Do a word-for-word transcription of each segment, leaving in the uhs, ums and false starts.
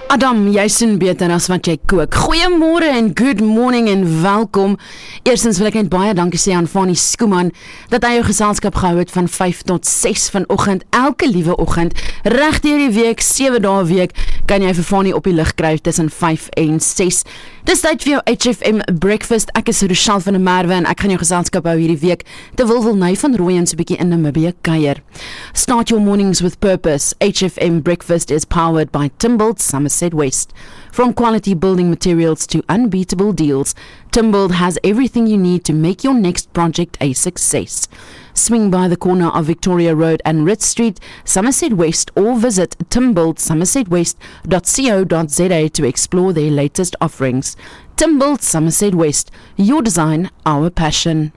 Adam, jy sien beter as wat jy kook. Goeiemôre en good morning en welkom. Eerstens wil ek net baie dankie sê aan Fanie Skooman dat hy jou geselskap gehou het van vyf tot ses vanoggend, elke liewe oggend, reg deur die week, sewe dae 'n week, kan jy vir Fanie op die lig kry tussen vyf en ses. Dis tyd vir jou H F M Breakfast. Ek is Rochelle van der Merwe en ek gaan jou geselskap hou hierdie week terwyl Wilney van Rooyen so 'n bietjie in Namibië kuier. Start your mornings with purpose. H F M Breakfast is powered by Timbold Somerset West. From quality building materials to unbeatable deals, Timbold has everything you need to make your next project a success. Swing by the corner of Victoria Road and Ritz Street, Somerset West, or visit timbold somerset west dot co dot za to explore their latest offerings. Timbold Somerset West, your design, our passion.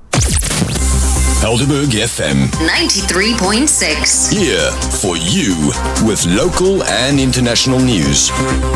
Helderberg F M ninety-three point six. Here for you with local and international news.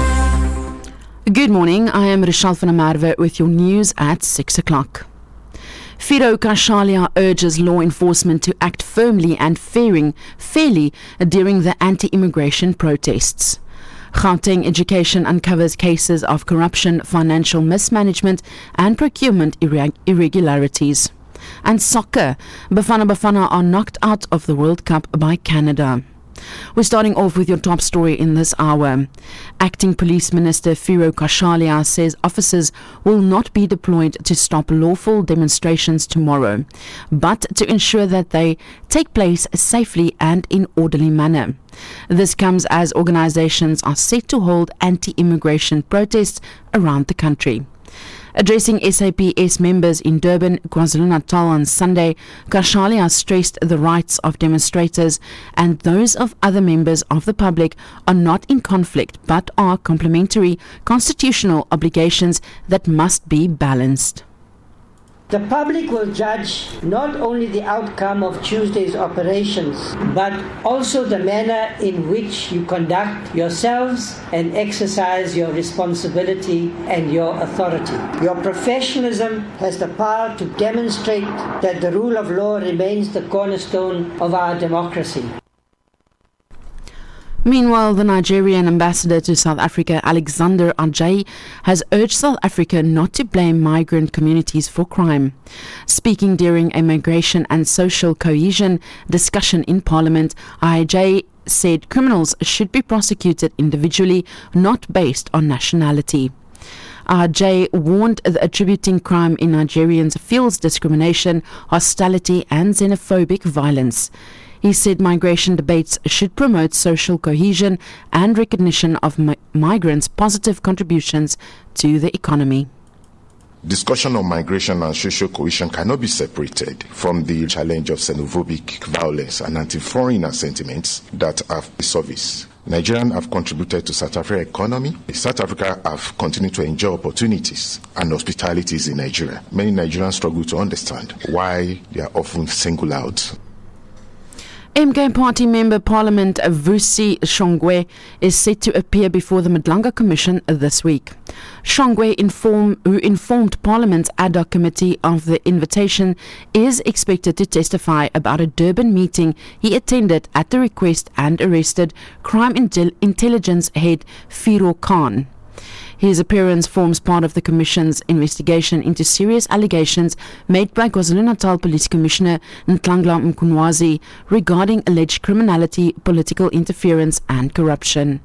Good morning, I am Rochelle van der Merwe with your news at six o'clock. Firo Kashalia urges law enforcement to act firmly and fairing, fairly during the anti-immigration protests. Gauteng Education uncovers cases of corruption, financial mismanagement and procurement irreg- irregularities. And soccer, Bafana Bafana are knocked out of the World Cup by Canada. We're starting off with your top story in this hour. Acting Police Minister Firo Kashalia says officers will not be deployed to stop lawful demonstrations tomorrow, but to ensure that they take place safely and in orderly manner. This comes as organizations are set to hold anti-immigration protests around the country. Addressing S A P S members in Durban, KwaZulu-Natal on Sunday, Kashalia stressed the rights of demonstrators and those of other members of the public are not in conflict but are complementary constitutional obligations that must be balanced. The public will judge not only the outcome of Tuesday's operations, but also the manner in which you conduct yourselves and exercise your responsibility and your authority. Your professionalism has the power to demonstrate that the rule of law remains the cornerstone of our democracy. Meanwhile, the Nigerian ambassador to South Africa, Alexander Ajayi, has urged South Africa not to blame migrant communities for crime. Speaking during a migration and social cohesion discussion in Parliament, Ajayi said criminals should be prosecuted individually, not based on nationality. Ajayi warned that attributing crime in Nigerians fuels discrimination, hostility and xenophobic violence. He said migration debates should promote social cohesion and recognition of mi- migrants' positive contributions to the economy. Discussion on migration and social cohesion cannot be separated from the challenge of xenophobic violence and anti-foreigner sentiments that have surfaced. Nigerians have contributed to South Africa's economy. South Africa have continued to enjoy opportunities and hospitalities in Nigeria. Many Nigerians struggle to understand why they are often singled out. M K Party Member Parliament Vusi Shongwe is set to appear before the Madlanga Commission this week. Shongwe, inform, who informed Parliament's ad hoc committee of the invitation, is expected to testify about a Durban meeting he attended at the request and arrested crime intel- intelligence head Firo Khan. His appearance forms part of the Commission's investigation into serious allegations made by KwaZulu-Natal Police Commissioner Ntlangla Mkunwazi regarding alleged criminality, political interference and corruption.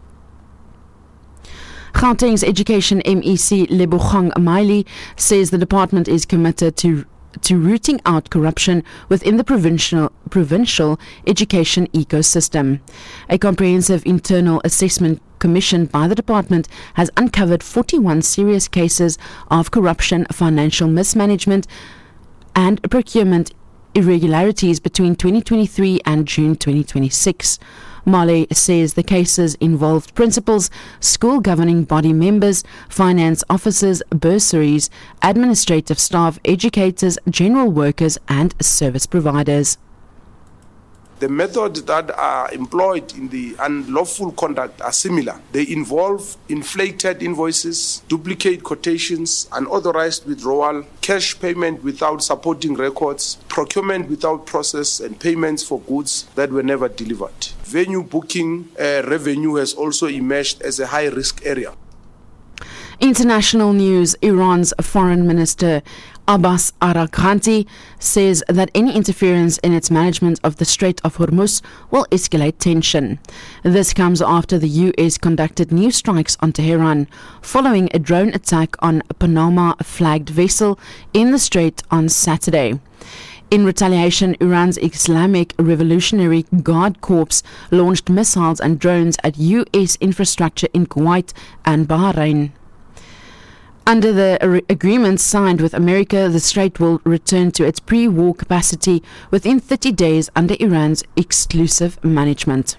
Gauteng's Education M E C Lebogang Maili says the department is committed to to rooting out corruption within the provincial provincial education ecosystem. A comprehensive internal assessment commissioned by the department has uncovered forty-one serious cases of corruption, financial mismanagement and procurement irregularities between twenty twenty-three and June twenty twenty-six. Male says the cases involved principals, school governing body members, finance officers, bursaries, administrative staff, educators, general workers and service providers. The methods that are employed in the unlawful conduct are similar. They involve inflated invoices, duplicate quotations, unauthorized withdrawal, cash payment without supporting records, procurement without process, and payments for goods that were never delivered. Venue booking uh, revenue has also emerged as a high-risk area. International news. Iran's Foreign Minister Abbas Araghchi says that any interference in its management of the Strait of Hormuz will escalate tension. This comes after the U S conducted new strikes on Tehran following a drone attack on a Panama-flagged vessel in the strait on Saturday. In retaliation, Iran's Islamic Revolutionary Guard Corps launched missiles and drones at U S infrastructure in Kuwait and Bahrain. Under the agreement signed with America, the strait will return to its pre-war capacity within thirty days under Iran's exclusive management.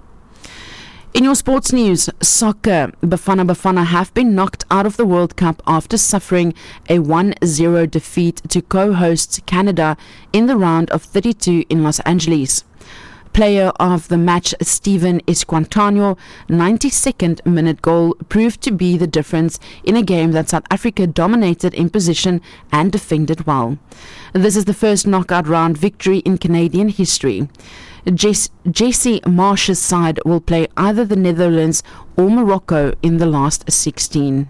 In your sports news, soccer, Bafana Bafana have been knocked out of the World Cup after suffering a one zero defeat to co-hosts Canada in the round of thirty-two in Los Angeles. Player of the match, Steven Esquantano, ninety-second minute goal proved to be the difference in a game that South Africa dominated in position and defended well. This is the first knockout round victory in Canadian history. Jess- Jesse Marsh's side will play either the Netherlands or Morocco in the last sixteen.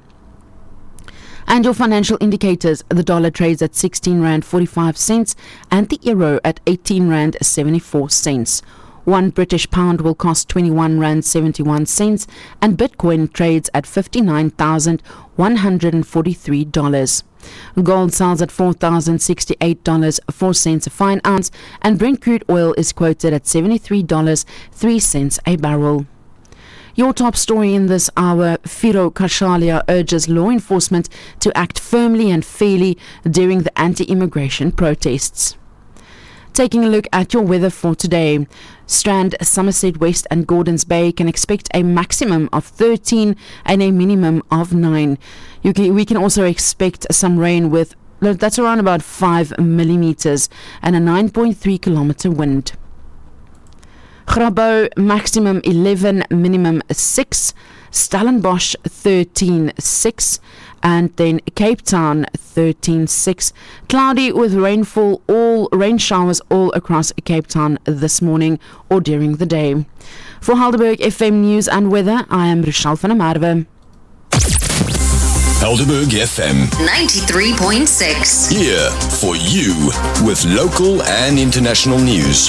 And your financial indicators, the dollar trades at sixteen rand forty-five cents and the euro at eighteen rand seventy-four cents. One British pound will cost twenty-one rand seventy-one cents and Bitcoin trades at fifty-nine thousand one hundred forty-three dollars. Gold sells at four thousand sixty-eight dollars and four cents a fine ounce and Brent crude oil is quoted at seventy-three dollars and three cents a barrel. Your top story in this hour, Firo Kashalia urges law enforcement to act firmly and fairly during the anti-immigration protests. Taking a look at your weather for today, Strand, Somerset West and Gordons Bay can expect a maximum of thirteen and a minimum of nine. You can, we can also expect some rain with, that's around about five millimeters and a nine point three kilometer wind. Grabouw, maximum eleven, minimum six. Stellenbosch, thirteen six. And then Cape Town, thirteen six. Cloudy with rainfall, all rain showers all across Cape Town this morning or during the day. For Helderberg F M News and Weather, I am Rochelle van der Merwe. Helderberg F M ninety-three point six. Here for you with local and international news.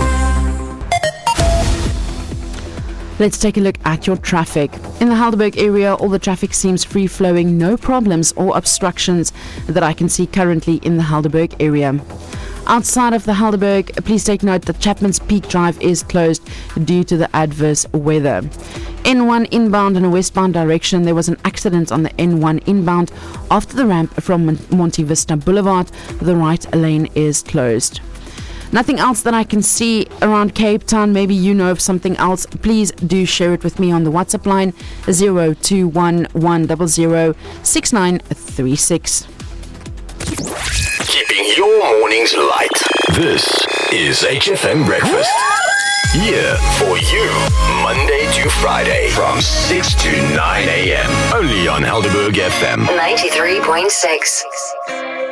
Let's take a look at your traffic. In the Helderberg area, all the traffic seems free-flowing, no problems or obstructions that I can see currently in the Helderberg area. Outside of the Helderberg, please take note that Chapman's Peak Drive is closed due to the adverse weather. N one inbound in a westbound direction, there was an accident on the N one inbound after the ramp from Monte Vista Boulevard. The right lane is closed. Nothing else that I can see around Cape Town. Maybe you know of something else. Please do share it with me on the WhatsApp line zero two one one zero zero six nine three six. Keeping your mornings light. This is H F M Breakfast. Here for you, Monday to Friday from six to nine a.m. Only on Helderberg F M ninety-three point six.